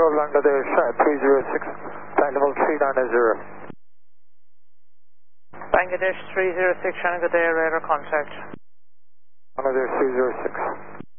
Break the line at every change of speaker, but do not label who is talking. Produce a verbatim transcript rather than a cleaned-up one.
zero, Bangladesh three zero six, flight level three nine zero.
Bangladesh three zero six, Shanghai radar contact.
Bangladesh three zero six.